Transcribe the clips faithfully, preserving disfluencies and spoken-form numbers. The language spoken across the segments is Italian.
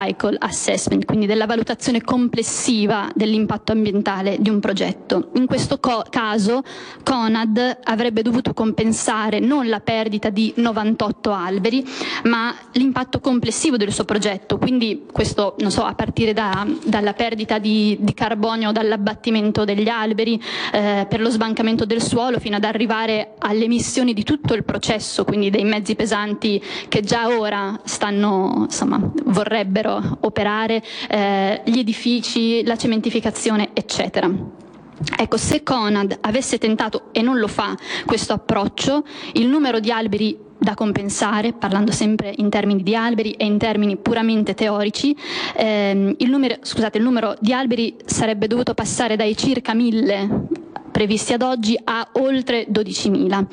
cycle assessment, quindi della valutazione complessiva dell'impatto ambientale di un progetto. In questo co- caso Conad avrebbe dovuto compensare non la perdita di novantotto alberi, ma l'impatto complessivo del suo progetto, quindi questo, non so, a partire da, dalla perdita di, di carbonio dall'abbattimento degli alberi, eh, per lo sbancamento del suolo, fino ad arrivare alle emissioni di tutto il processo, quindi dei mezzi pesanti che già ora stanno, insomma, vorrebbero operare, eh, gli edifici, la cementificazione, eccetera. Ecco, se Conad avesse tentato, e non lo fa, questo approccio, il numero di alberi da compensare, parlando sempre in termini di alberi e in termini puramente teorici, ehm, il, numero, scusate, il numero di alberi sarebbe dovuto passare dai circa mille previsti ad oggi a oltre dodicimila.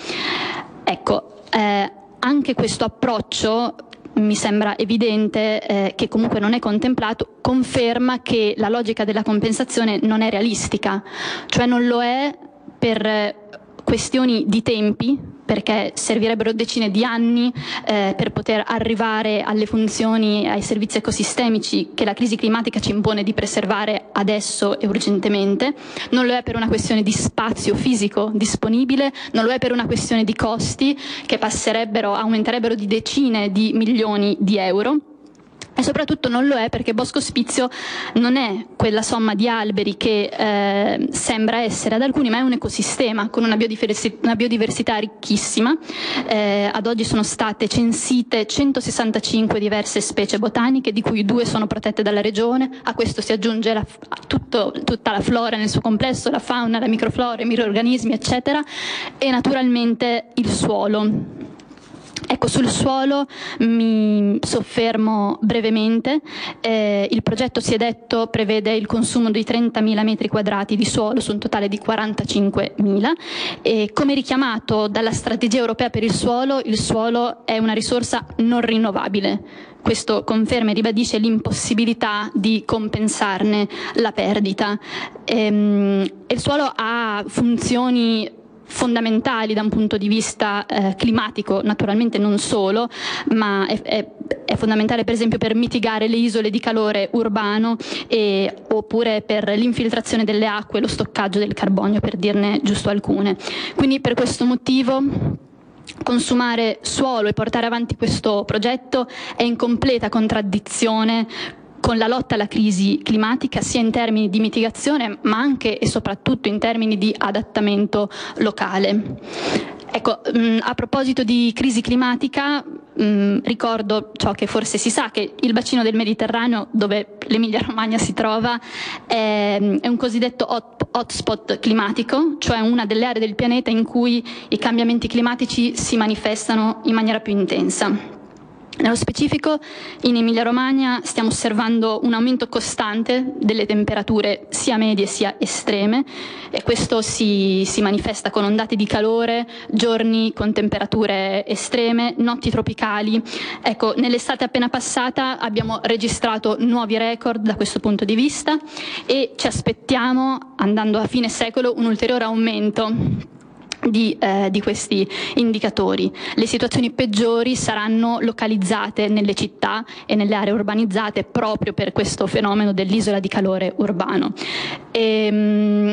Ecco, eh, anche questo approccio mi sembra evidente eh, che comunque non è contemplato, conferma che la logica della compensazione non è realistica, cioè non lo è per questioni di tempi, perché servirebbero decine di anni eh, per poter arrivare alle funzioni, ai servizi ecosistemici che la crisi climatica ci impone di preservare adesso e urgentemente, non lo è per una questione di spazio fisico disponibile, non lo è per una questione di costi che passerebbero, aumenterebbero di decine di milioni di euro. E soprattutto non lo è perché Bosco Ospizio non è quella somma di alberi che eh, sembra essere ad alcuni, ma è un ecosistema con una biodiversità, una biodiversità ricchissima. Eh, ad oggi sono state censite centosessantacinque diverse specie botaniche, di cui due sono protette dalla regione. A questo si aggiunge la, tutto, tutta la flora nel suo complesso, la fauna, la microflora, i microrganismi, eccetera, e naturalmente il suolo. Ecco, sul suolo mi soffermo brevemente. Eh, il progetto, si è detto, prevede il consumo di trentamila metri quadrati di suolo su un totale di quarantacinquemila. E come richiamato dalla strategia europea per il suolo, il suolo è una risorsa non rinnovabile. Questo conferma e ribadisce l'impossibilità di compensarne la perdita. Ehm, il suolo ha funzioni fondamentali da un punto di vista eh, climatico, naturalmente non solo, ma è, è, è fondamentale per esempio per mitigare le isole di calore urbano e, oppure per l'infiltrazione delle acque e lo stoccaggio del carbonio, per dirne giusto alcune. Quindi per questo motivo consumare suolo e portare avanti questo progetto è in completa contraddizione con la lotta alla crisi climatica, sia in termini di mitigazione ma anche e soprattutto in termini di adattamento locale. Ecco, mh, a proposito di crisi climatica, mh, ricordo ciò che forse si sa, che il bacino del Mediterraneo, dove l'Emilia Romagna si trova, è, è un cosiddetto hot, hotspot climatico, cioè una delle aree del pianeta in cui i cambiamenti climatici si manifestano in maniera più intensa. Nello specifico, in Emilia-Romagna stiamo osservando un aumento costante delle temperature sia medie sia estreme, e questo si, si manifesta con ondate di calore, giorni con temperature estreme, notti tropicali. Ecco, nell'estate appena passata abbiamo registrato nuovi record da questo punto di vista e ci aspettiamo, andando a fine secolo, un ulteriore aumento Di, eh, di questi indicatori. Le situazioni peggiori saranno localizzate nelle città e nelle aree urbanizzate proprio per questo fenomeno dell'isola di calore urbano. E, mh,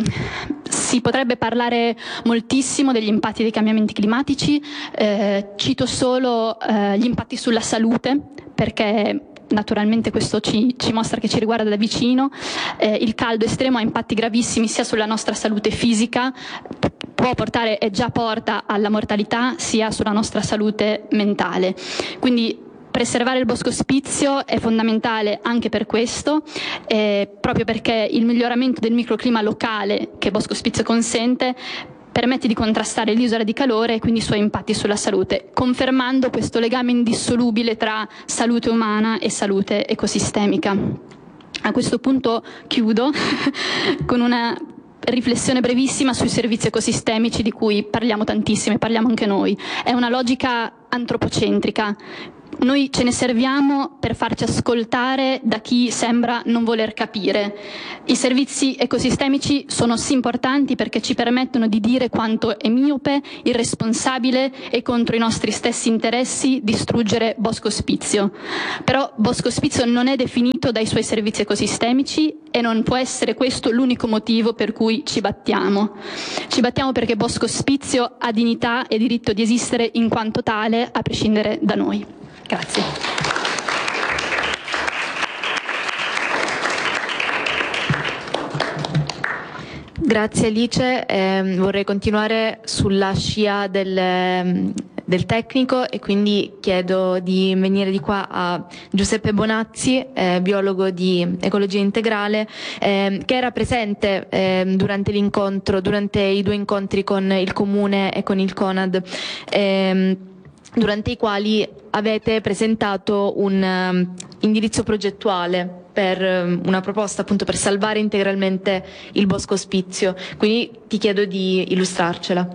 si potrebbe parlare moltissimo degli impatti dei cambiamenti climatici, eh, cito solo eh, gli impatti sulla salute, perché naturalmente questo ci, ci mostra che ci riguarda da vicino. Eh, il caldo estremo ha impatti gravissimi sia sulla nostra salute fisica, può portare e già porta alla mortalità, sia sulla nostra salute mentale. Quindi preservare il Bosco Ospizio è fondamentale anche per questo, eh, proprio perché il miglioramento del microclima locale che Bosco Ospizio consente permette di contrastare l'isola di calore e quindi i suoi impatti sulla salute, confermando questo legame indissolubile tra salute umana e salute ecosistemica. A questo punto chiudo con una riflessione brevissima sui servizi ecosistemici, di cui parliamo tantissimo e parliamo anche noi. È una logica antropocentrica. Noi ce ne serviamo per farci ascoltare da chi sembra non voler capire. I servizi ecosistemici sono sì importanti perché ci permettono di dire quanto è miope, irresponsabile e contro i nostri stessi interessi distruggere Bosco Ospizio. Però Bosco Ospizio non è definito dai suoi servizi ecosistemici e non può essere questo l'unico motivo per cui ci battiamo. Ci battiamo perché Bosco Ospizio ha dignità e diritto di esistere in quanto tale, a prescindere da noi. Grazie. Grazie Alice, eh, vorrei continuare sulla scia del, del tecnico e quindi chiedo di venire di qua a Giuseppe Bonazzi, eh, biologo di ecologia integrale, eh, che era presente eh, durante l'incontro, durante i due incontri con il Comune e con il Conad, eh, durante i quali avete presentato un um, indirizzo progettuale per um, una proposta appunto per salvare integralmente il Bosco Ospizio. Quindi ti chiedo di illustrarcela.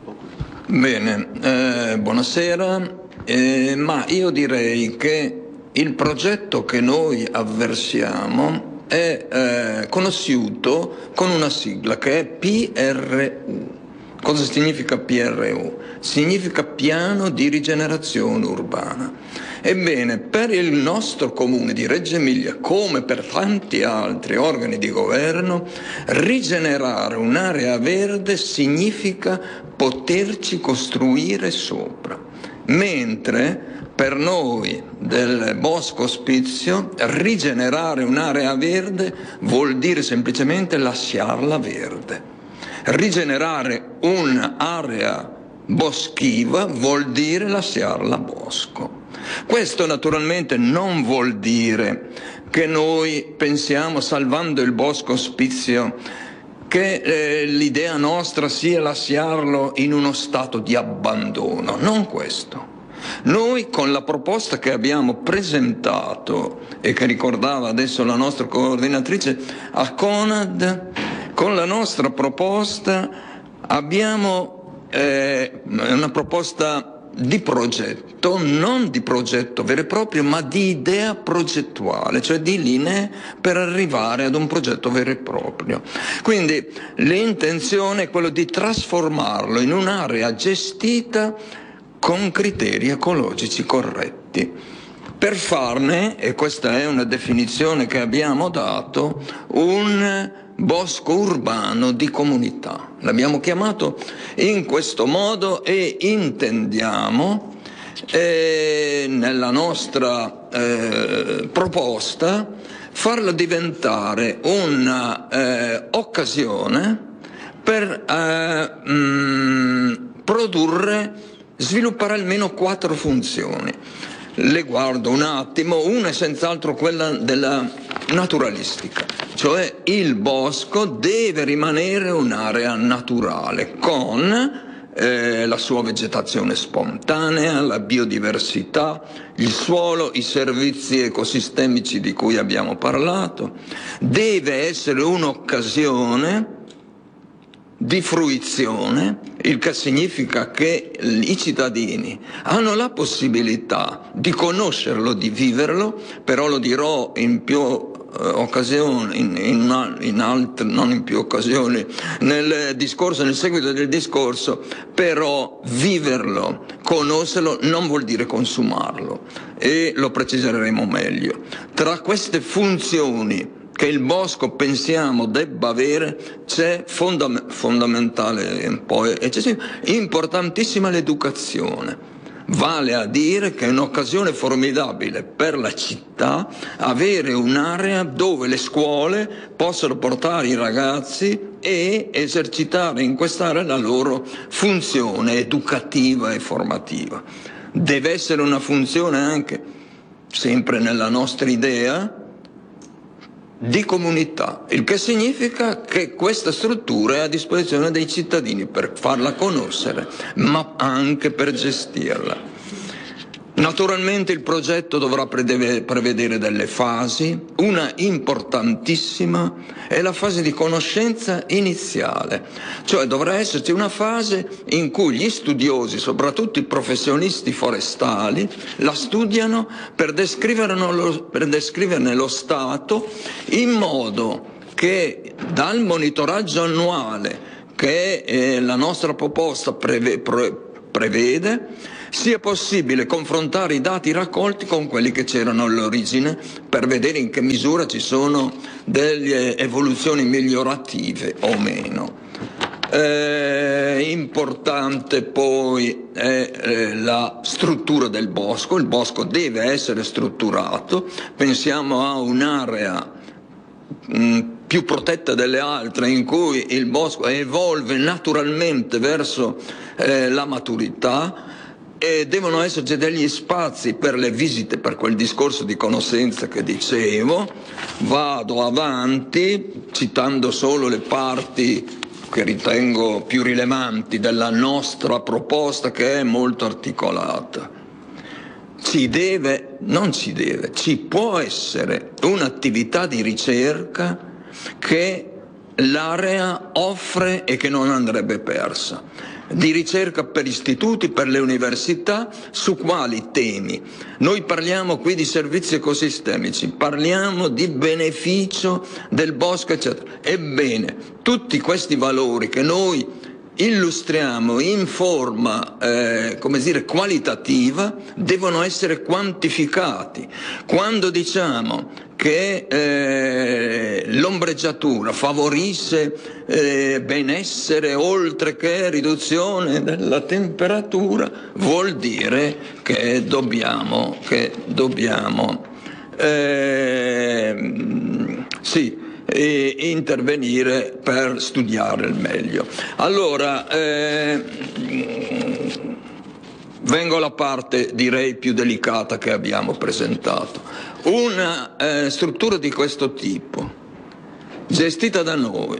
Bene, eh, buonasera, eh, ma io direi che il progetto che noi avversiamo è eh, conosciuto con una sigla che è P R U. Cosa significa P R U? Significa piano di rigenerazione urbana. Ebbene, per il nostro comune di Reggio Emilia, come per tanti altri organi di governo, rigenerare un'area verde significa poterci costruire sopra. Mentre per noi del Bosco Ospizio rigenerare un'area verde vuol dire semplicemente lasciarla verde. Rigenerare un'area boschiva vuol dire lasciarla bosco. Questo naturalmente non vuol dire che noi pensiamo, salvando il Bosco Ospizio, che eh, l'idea nostra sia lasciarlo in uno stato di abbandono. Non questo. Noi con la proposta che abbiamo presentato e che ricordava adesso la nostra coordinatrice a Conad, con la nostra proposta abbiamo eh, una proposta di progetto, non di progetto vero e proprio, ma di idea progettuale, cioè di linee per arrivare ad un progetto vero e proprio. Quindi l'intenzione è quella di trasformarlo in un'area gestita con criteri ecologici corretti. Per farne, e questa è una definizione che abbiamo dato, un bosco urbano di comunità. L'abbiamo chiamato in questo modo e intendiamo eh, nella nostra eh, proposta farlo diventare un'occasione eh, per eh, mh, produrre, sviluppare almeno quattro funzioni. Le guardo un attimo, una è senz'altro quella della naturalistica, cioè il bosco deve rimanere un'area naturale con eh, la sua vegetazione spontanea, la biodiversità, il suolo, i servizi ecosistemici di cui abbiamo parlato. Deve essere un'occasione di fruizione, il che significa che i cittadini hanno la possibilità di conoscerlo, di viverlo, però lo dirò in più eh, occasioni, in, in, in altre, non in più occasioni, nel discorso, nel seguito del discorso, però viverlo, conoscerlo non vuol dire consumarlo e lo preciseremo meglio. Tra queste funzioni che il bosco pensiamo debba avere c'è fondam- fondamentale, un po' eccessivo, importantissima l'educazione. Vale a dire che è un'occasione formidabile per la città avere un'area dove le scuole possono portare i ragazzi e esercitare in quest'area la loro funzione educativa e formativa. Deve essere una funzione anche, sempre nella nostra idea, di comunità, il che significa che questa struttura è a disposizione dei cittadini per farla conoscere, ma anche per gestirla. Naturalmente il progetto dovrà prevedere delle fasi, una importantissima è la fase di conoscenza iniziale, cioè dovrà esserci una fase in cui gli studiosi, soprattutto i professionisti forestali, la studiano per descriverne lo, per descriverne lo stato in modo che dal monitoraggio annuale che eh, la nostra proposta preve, pre, prevede sia possibile confrontare i dati raccolti con quelli che c'erano all'origine per vedere in che misura ci sono delle evoluzioni migliorative o meno. Eh, importante poi è eh, la struttura del bosco. Il bosco deve essere strutturato. Pensiamo a un'area mh, più protetta delle altre, in cui il bosco evolve naturalmente verso eh, la maturità, e devono esserci degli spazi per le visite, per quel discorso di conoscenza che dicevo. Vado avanti citando solo le parti che ritengo più rilevanti della nostra proposta, che è molto articolata. Ci deve, non ci deve, ci può essere un'attività di ricerca che l'area offre e che non andrebbe persa, di ricerca per istituti, per le università, su quali temi? Noi parliamo qui di servizi ecosistemici, parliamo di beneficio del bosco, eccetera. Ebbene, tutti questi valori che noi illustriamo in forma eh, come dire, qualitativa devono essere quantificati. Quando diciamo che eh, l'ombreggiatura favorisce eh, benessere oltre che riduzione della temperatura, vuol dire che dobbiamo, che dobbiamo eh, sì, e intervenire per studiare al meglio. Allora, eh, vengo alla parte, direi, più delicata che abbiamo presentato. Una eh, struttura di questo tipo, gestita da noi,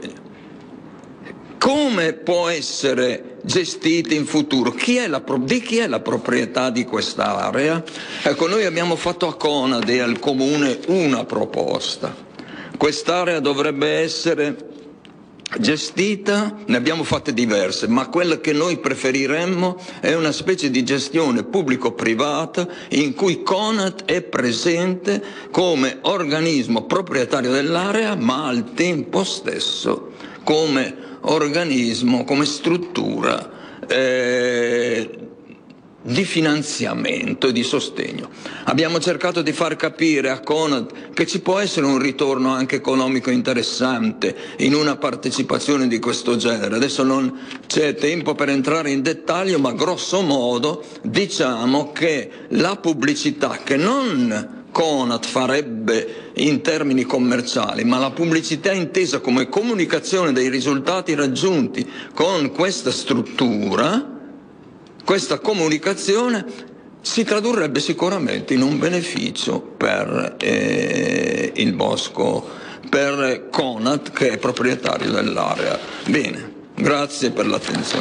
come può essere gestita in futuro? Chi è la, di chi è la proprietà di quest'area? Ecco, noi abbiamo fatto a Conad e al Comune una proposta. Quest'area dovrebbe essere gestita, ne abbiamo fatte diverse, ma quella che noi preferiremmo è una specie di gestione pubblico-privata in cui Conad è presente come organismo proprietario dell'area, ma al tempo stesso come organismo, come struttura eh, di finanziamento e di sostegno. Abbiamo cercato di far capire a Conad che ci può essere un ritorno anche economico interessante in una partecipazione di questo genere. Adesso non c'è tempo per entrare in dettaglio, ma grosso modo diciamo che la pubblicità che non Conad farebbe in termini commerciali, ma la pubblicità intesa come comunicazione dei risultati raggiunti con questa struttura, questa comunicazione si tradurrebbe sicuramente in un beneficio per eh, il bosco, per Conad, che è proprietario dell'area. Bene, grazie per l'attenzione.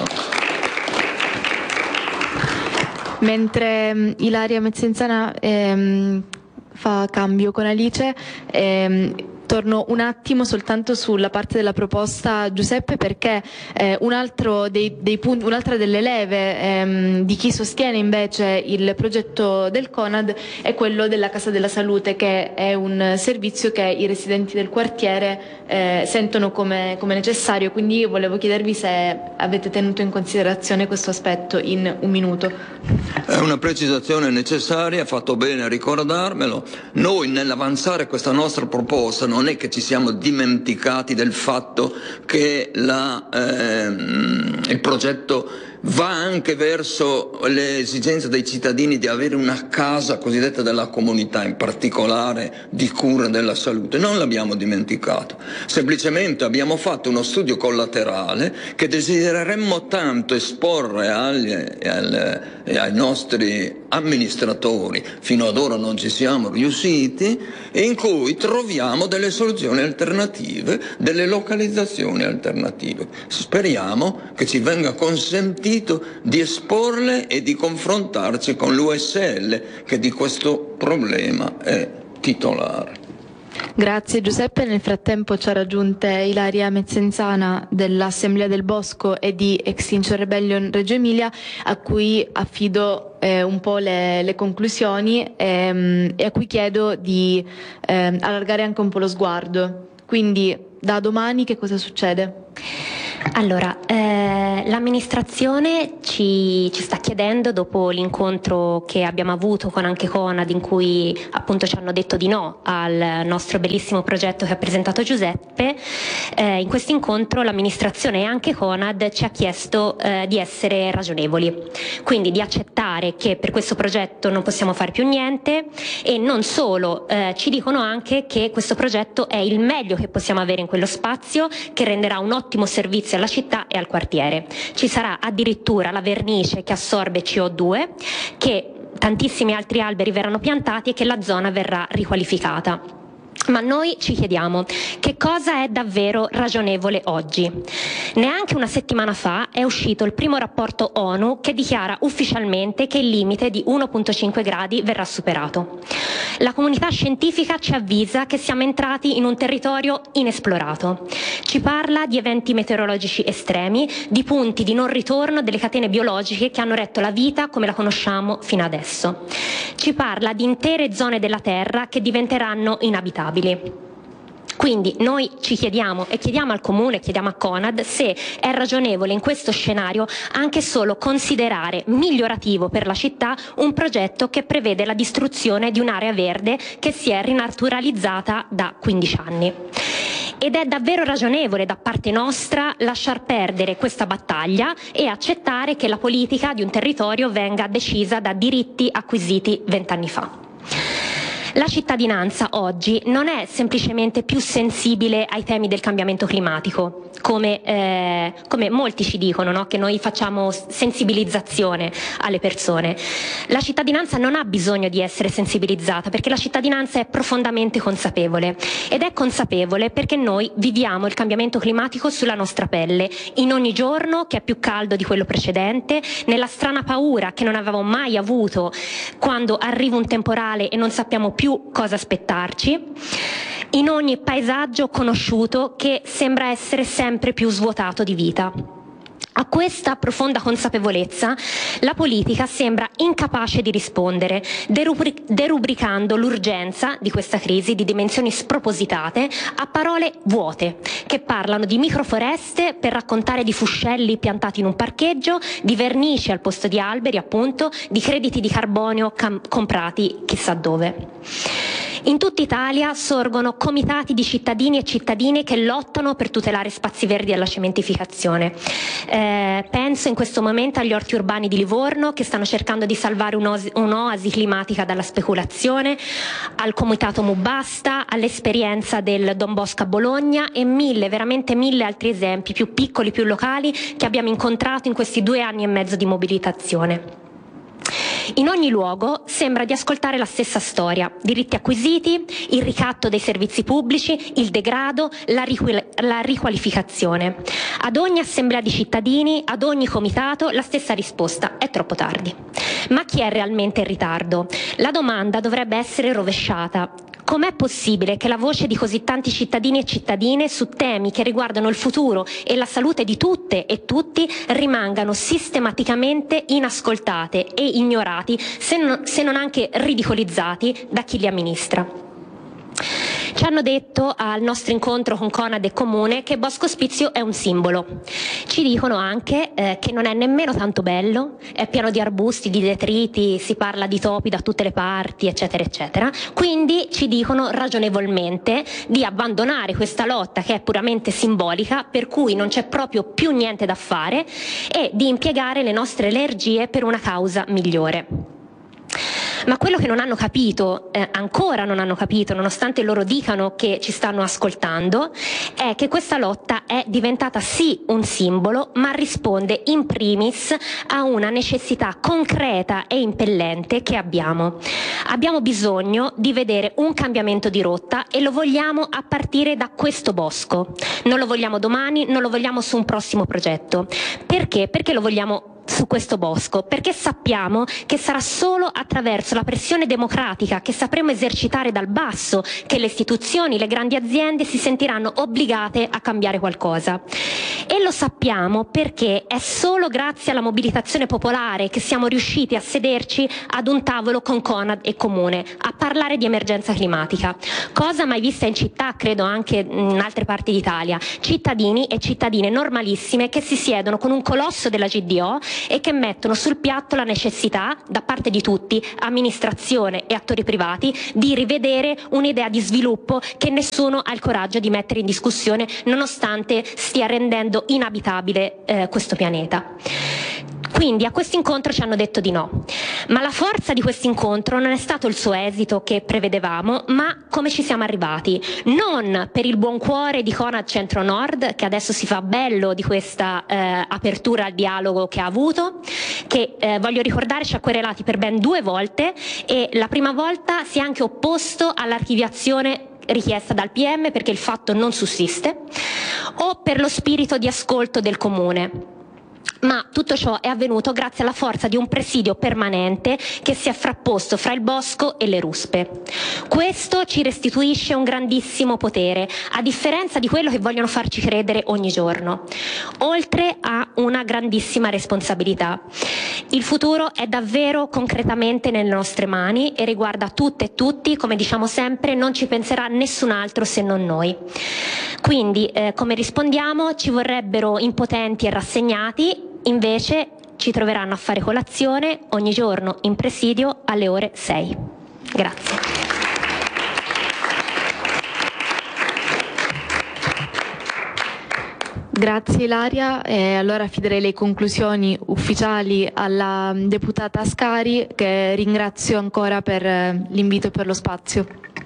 Mentre um, Ilaria Mezzenzana ehm, fa cambio con Alice, ehm, torno un attimo soltanto sulla parte della proposta, Giuseppe, perché eh, un altro dei, dei punti, un'altra delle leve ehm, di chi sostiene invece il progetto del Conad è quello della Casa della Salute, che è un servizio che i residenti del quartiere eh, sentono come, come necessario. Quindi io volevo chiedervi se avete tenuto in considerazione questo aspetto in un minuto. È una precisazione necessaria, ha fatto bene a ricordarmelo. Noi nell'avanzare questa nostra proposta non è che ci siamo dimenticati del fatto che la, ehm, il progetto va anche verso le esigenze dei cittadini di avere una casa cosiddetta della comunità, in particolare di cura della salute. Non l'abbiamo dimenticato, semplicemente abbiamo fatto uno studio collaterale che desidereremmo tanto esporre agli, agli, ai nostri amministratori, fino ad ora non ci siamo riusciti, in cui troviamo delle soluzioni alternative, delle localizzazioni alternative. Speriamo che ci venga consentito consentito di esporle e di confrontarci con l'U S L, che di questo problema è titolare. Grazie Giuseppe, nel frattempo ci ha raggiunte Ilaria Mezzenzana dell'Assemblea del Bosco e di Extinction Rebellion Reggio Emilia, a cui affido eh, un po' le, le conclusioni ehm, e a cui chiedo di ehm, allargare anche un po' lo sguardo. Quindi da domani che cosa succede? Allora, eh, l'amministrazione ci, ci sta chiedendo, dopo l'incontro che abbiamo avuto con anche Conad, in cui appunto ci hanno detto di no al nostro bellissimo progetto che ha presentato Giuseppe, eh, in questo incontro l'amministrazione e anche Conad ci ha chiesto eh, di essere ragionevoli, quindi di accettare che per questo progetto non possiamo fare più niente, e non solo, eh, ci dicono anche che questo progetto è il meglio che possiamo avere in quello spazio, che renderà un ottimo servizio alla città e al quartiere. Ci sarà addirittura la vernice che assorbe C O due, che tantissimi altri alberi verranno piantati e che la zona verrà riqualificata. Ma noi ci chiediamo che cosa è davvero ragionevole oggi. Neanche una settimana fa è uscito il primo rapporto ONU che dichiara ufficialmente che il limite di uno virgola cinque gradi verrà superato. La comunità scientifica ci avvisa che siamo entrati in un territorio inesplorato. Ci parla di eventi meteorologici estremi, di punti di non ritorno delle catene biologiche che hanno retto la vita come la conosciamo fino adesso. Ci parla di intere zone della Terra che diventeranno inabitabili. Quindi noi ci chiediamo e chiediamo al Comune, chiediamo a Conad se è ragionevole in questo scenario anche solo considerare migliorativo per la città un progetto che prevede la distruzione di un'area verde che si è rinaturalizzata da quindici anni. Ed è davvero ragionevole da parte nostra lasciar perdere questa battaglia e accettare che la politica di un territorio venga decisa da diritti acquisiti vent'anni fa. La cittadinanza oggi non è semplicemente più sensibile ai temi del cambiamento climatico, come, eh, come molti ci dicono, no? Che noi facciamo sensibilizzazione alle persone. La cittadinanza non ha bisogno di essere sensibilizzata, perché la cittadinanza è profondamente consapevole, ed è consapevole perché noi viviamo il cambiamento climatico sulla nostra pelle, in ogni giorno che è più caldo di quello precedente, nella strana paura che non avevamo mai avuto quando arriva un temporale e non sappiamo più cosa aspettarci, in ogni paesaggio conosciuto che sembra essere sempre più svuotato di vita. A questa profonda consapevolezza la politica sembra incapace di rispondere, derubri- derubricando l'urgenza di questa crisi di dimensioni spropositate a parole vuote, che parlano di microforeste per raccontare di fuscelli piantati in un parcheggio, di vernici al posto di alberi, appunto, di crediti di carbonio cam- comprati chissà dove. In tutta Italia sorgono comitati di cittadini e cittadine che lottano per tutelare spazi verdi dalla cementificazione. Eh, penso in questo momento agli orti urbani di Livorno, che stanno cercando di salvare un'oasi, un'oasi climatica dalla speculazione, al comitato Mubasta, all'esperienza del Don Bosco a Bologna e mille, veramente mille altri esempi più piccoli, più locali, che abbiamo incontrato in questi due anni e mezzo di mobilitazione. In ogni luogo sembra di ascoltare la stessa storia: diritti acquisiti, il ricatto dei servizi pubblici, il degrado, la, riqu- la riqualificazione. Ad ogni assemblea di cittadini, ad ogni comitato, la stessa risposta: è troppo tardi. Ma chi è realmente in ritardo? La domanda dovrebbe essere rovesciata. Com'è possibile che la voce di così tanti cittadini e cittadine su temi che riguardano il futuro e la salute di tutte e tutti rimangano sistematicamente inascoltate e ignorati, se non, se non anche ridicolizzati da chi li amministra? Ci hanno detto al nostro incontro con Conad e Comune che Bosco Ospizio è un simbolo. Ci dicono anche eh, che non è nemmeno tanto bello, è pieno di arbusti, di detriti, si parla di topi da tutte le parti, eccetera, eccetera. Quindi ci dicono ragionevolmente di abbandonare questa lotta che è puramente simbolica, per cui non c'è proprio più niente da fare, e di impiegare le nostre energie per una causa migliore. Ma quello che non hanno capito, eh, ancora non hanno capito, nonostante loro dicano che ci stanno ascoltando, è che questa lotta è diventata sì un simbolo, ma risponde in primis a una necessità concreta e impellente che abbiamo. Abbiamo bisogno di vedere un cambiamento di rotta e lo vogliamo a partire da questo bosco. Non lo vogliamo domani, non lo vogliamo su un prossimo progetto. Perché? Perché lo vogliamo su questo bosco, perché sappiamo che sarà solo attraverso la pressione democratica che sapremo esercitare dal basso che le istituzioni, le grandi aziende si sentiranno obbligate a cambiare qualcosa. E lo sappiamo perché è solo grazie alla mobilitazione popolare che siamo riusciti a sederci ad un tavolo con Conad e Comune a parlare di emergenza climatica, cosa mai vista in città, credo anche in altre parti d'Italia. Cittadini e cittadine normalissime che si siedono con un colosso della G D O e che mettono sul piatto la necessità, da parte di tutti, amministrazione e attori privati, di rivedere un'idea di sviluppo che nessuno ha il coraggio di mettere in discussione, nonostante stia rendendo inabitabile eh, questo pianeta. Quindi a questo incontro ci hanno detto di no, ma la forza di questo incontro non è stato il suo esito che prevedevamo, ma come ci siamo arrivati. Non per il buon cuore di Conad Centro Nord, che adesso si fa bello di questa eh, apertura al dialogo che ha avuto, che eh, voglio ricordare ci ha querelati per ben due volte e la prima volta si è anche opposto all'archiviazione richiesta dal P M perché il fatto non sussiste, o per lo spirito di ascolto del Comune. Ma tutto ciò è avvenuto grazie alla forza di un presidio permanente che si è frapposto fra il bosco e le ruspe. Questo ci restituisce un grandissimo potere, a differenza di quello che vogliono farci credere ogni giorno, oltre a una grandissima responsabilità. Il futuro è davvero concretamente nelle nostre mani e riguarda tutte e tutti, come diciamo sempre, non ci penserà nessun altro se non noi. Quindi, eh, come rispondiamo, ci vorrebbero impotenti e rassegnati. Invece ci troveranno a fare colazione ogni giorno in presidio alle ore sei. Grazie. Grazie Ilaria, e allora affiderei le conclusioni ufficiali alla deputata Ascari, che ringrazio ancora per l'invito e per lo spazio.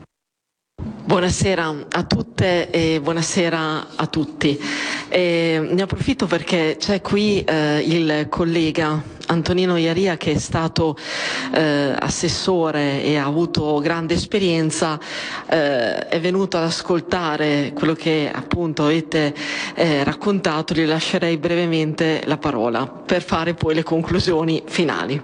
Buonasera a tutte e buonasera a tutti. E ne approfitto perché c'è qui eh, il collega Antonino Iaria, che è stato eh, assessore e ha avuto grande esperienza, eh, è venuto ad ascoltare quello che appunto avete eh, raccontato. Gli lascerei brevemente la parola per fare poi le conclusioni finali.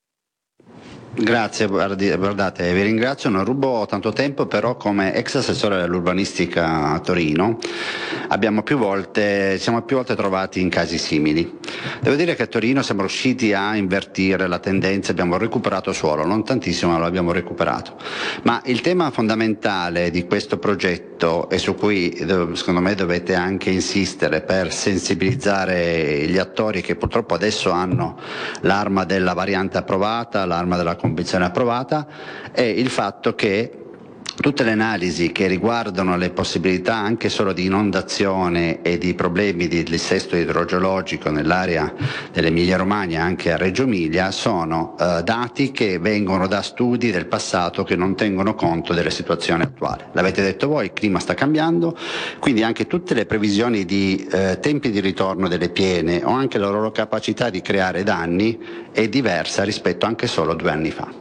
Grazie, guardate, vi ringrazio, non rubo tanto tempo, però come ex assessore all'urbanistica a Torino abbiamo più volte, siamo più volte trovati in casi simili. Devo dire che a Torino siamo riusciti a invertire la tendenza, abbiamo recuperato suolo, non tantissimo ma lo abbiamo recuperato. Ma il tema fondamentale di questo progetto, e su cui secondo me dovete anche insistere per sensibilizzare gli attori che purtroppo adesso hanno l'arma della variante approvata, l'arma della convenzione approvata, è il fatto che tutte le analisi che riguardano le possibilità anche solo di inondazione e di problemi di dissesto idrogeologico nell'area dell'Emilia Romagna, anche a Reggio Emilia, sono eh, dati che vengono da studi del passato che non tengono conto della situazione attuale. L'avete detto voi, il clima sta cambiando, quindi anche tutte le previsioni di eh, tempi di ritorno delle piene o anche la loro capacità di creare danni è diversa rispetto anche solo a due anni fa.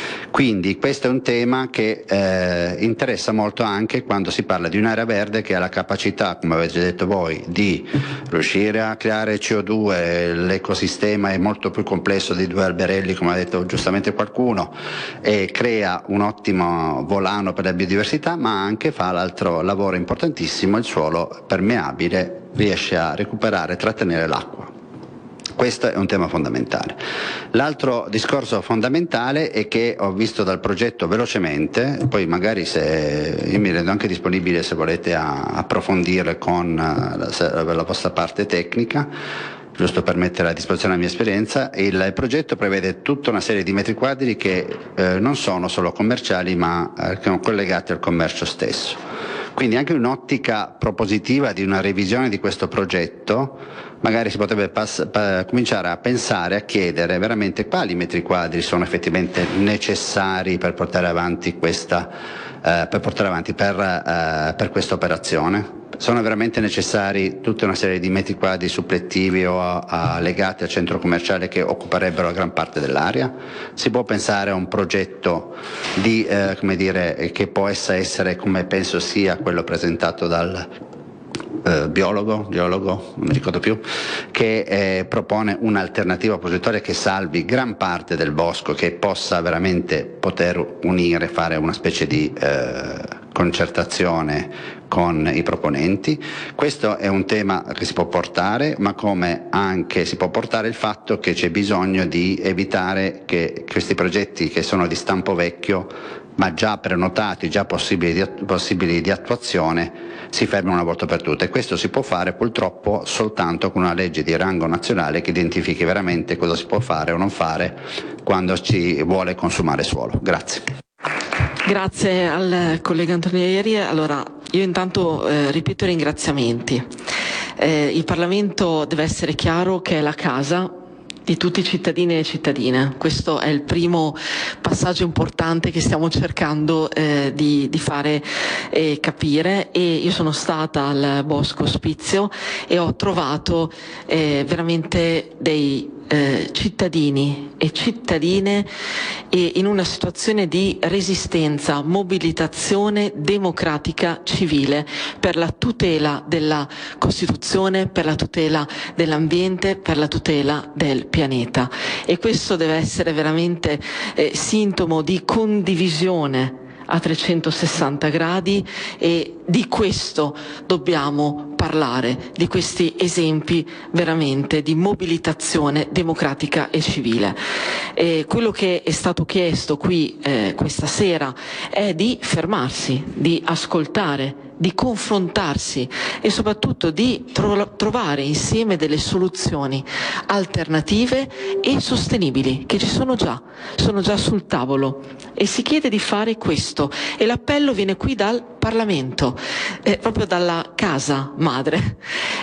Quindi questo è un tema che eh, interessa molto anche quando si parla di un'area verde che ha la capacità, come avete detto voi, di riuscire a creare C O due, l'ecosistema è molto più complesso di due alberelli, come ha detto giustamente qualcuno, e crea un ottimo volano per la biodiversità, ma anche fa l'altro lavoro importantissimo, il suolo permeabile riesce a recuperare e trattenere l'acqua. Questo è un tema fondamentale. L'altro discorso fondamentale è che ho visto dal progetto velocemente, poi magari se io mi rendo anche disponibile se volete a approfondire con la, la vostra parte tecnica, giusto per mettere a disposizione la mia esperienza. Il progetto prevede tutta una serie di metri quadri che eh, non sono solo commerciali ma eh, sono collegati al commercio stesso. Quindi anche un'ottica propositiva di una revisione di questo progetto, magari si potrebbe pass- pa- cominciare a pensare, a chiedere veramente quali metri quadri sono effettivamente necessari per portare avanti questa, eh, per portare avanti per, eh, per questa operazione. Sono veramente necessari tutta una serie di metri quadri supplettivi o a, a, legati al centro commerciale che occuperebbero gran parte dell'area? Si può pensare a un progetto di, eh, come dire, che possa essere, come penso sia quello presentato dal eh, biologo, geologo, non mi ricordo più, che eh, propone un'alternativa oppositoria che salvi gran parte del bosco, che possa veramente poter unire, fare una specie di eh, concertazione con i proponenti. Questo è un tema che si può portare, ma come anche si può portare il fatto che c'è bisogno di evitare che questi progetti che sono di stampo vecchio, ma già prenotati, già possibili di, possibili di attuazione, si fermino una volta per tutte. E questo si può fare purtroppo soltanto con una legge di rango nazionale che identifichi veramente cosa si può fare o non fare quando ci vuole consumare suolo. Grazie. Grazie al collega Antonio Ieri. Allora, io intanto eh, ripeto i ringraziamenti. Eh, il Parlamento deve essere chiaro che è la casa di tutti i cittadini e cittadine. Questo è il primo passaggio importante che stiamo cercando eh, di, di fare eh, capire, e io sono stata al Bosco Ospizio e ho trovato eh, veramente dei Eh, cittadini e cittadine e in una situazione di resistenza, mobilitazione democratica civile per la tutela della Costituzione, per la tutela dell'ambiente, per la tutela del pianeta. E questo deve essere veramente eh, sintomo di condivisione a trecentosessanta gradi, e di questo dobbiamo parlare, di questi esempi veramente di mobilitazione democratica e civile. E quello che è stato chiesto qui eh, questa sera è di fermarsi, di ascoltare, di confrontarsi e soprattutto di tro- trovare insieme delle soluzioni alternative e sostenibili, che ci sono già, sono già sul tavolo, e si chiede di fare questo, e l'appello viene qui dal Parlamento, eh, proprio dalla casa madre.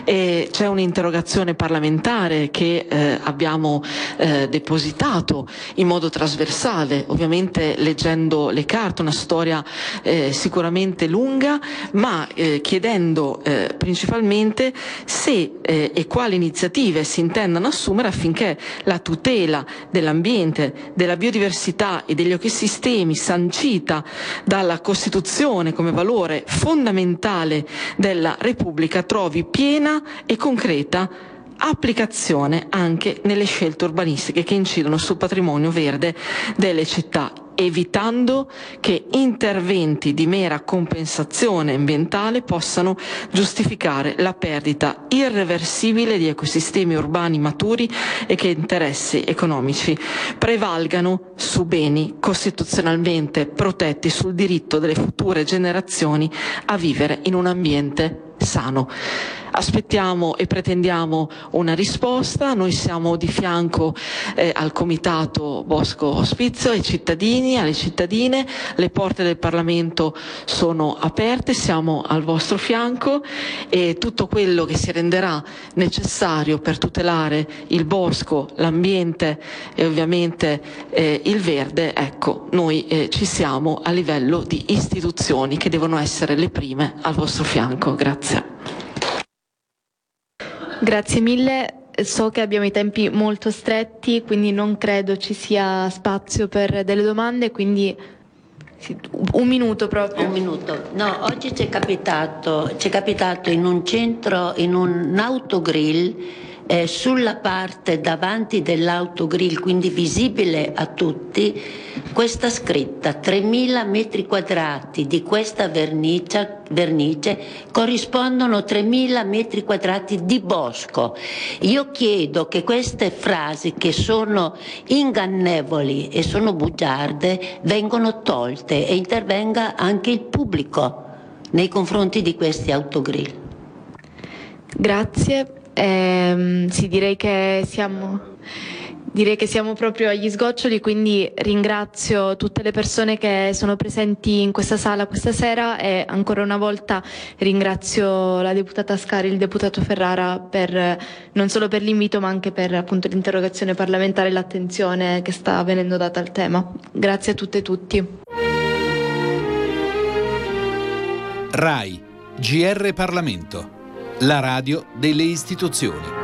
E c'è un'interrogazione parlamentare che eh, abbiamo eh, depositato in modo trasversale, ovviamente leggendo le carte, una storia eh, sicuramente lunga, ma eh, chiedendo eh, principalmente se eh, e quali iniziative si intendano assumere affinché la tutela dell'ambiente, della biodiversità e degli ecosistemi sancita dalla Costituzione come valore fondamentale della Repubblica trovi piena e concreta applicazione anche nelle scelte urbanistiche che incidono sul patrimonio verde delle città, evitando che interventi di mera compensazione ambientale possano giustificare la perdita irreversibile di ecosistemi urbani maturi e che interessi economici prevalgano su beni costituzionalmente protetti, sul diritto delle future generazioni a vivere in un ambiente sano. Aspettiamo e pretendiamo una risposta. Noi siamo di fianco eh, al Comitato Bosco Ospizio, ai cittadini, alle cittadine. Le porte del Parlamento sono aperte, siamo al vostro fianco, e tutto quello che si renderà necessario per tutelare il bosco, l'ambiente e ovviamente eh, il verde, ecco, noi eh, ci siamo a livello di istituzioni che devono essere le prime al vostro fianco. Grazie. Grazie mille, so che abbiamo i tempi molto stretti, quindi non credo ci sia spazio per delle domande, quindi un minuto proprio. Un minuto. No, oggi ci è capitato, ci è capitato in un centro, in un autogrill, eh, sulla parte davanti dell'autogrill, quindi visibile a tutti, questa scritta: tremila metri quadrati di questa vernice, vernice corrispondono tremila metri quadrati di bosco. Io chiedo che queste frasi, che sono ingannevoli e sono bugiarde, vengano tolte e intervenga anche il pubblico nei confronti di questi autogrill. Grazie. Eh, sì, direi che siamo direi che siamo proprio agli sgoccioli, quindi ringrazio tutte le persone che sono presenti in questa sala questa sera, e ancora una volta ringrazio la deputata Ascari e il deputato Ferrara per, non solo per l'invito, ma anche per appunto l'interrogazione parlamentare e l'attenzione che sta venendo data al tema. Grazie a tutte e tutti. RAI G R Parlamento, la radio delle istituzioni.